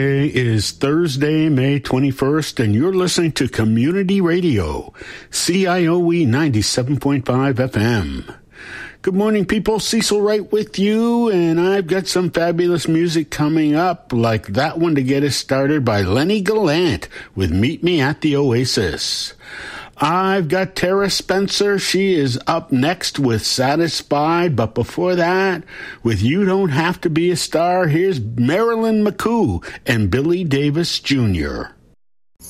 Today is Thursday, May 21st, and you're listening to Community Radio, CIOE 97.5 FM. Good morning, people. Cecil Wright with you, and I've got some fabulous music coming up, like that one to get us started by Lenny Gallant with Meet Me at the Oasis. I've got Tara Spencer. She is up next with Satisfied. But before that, with You Don't Have to Be a Star, here's Marilyn McCoo and Billy Davis Jr.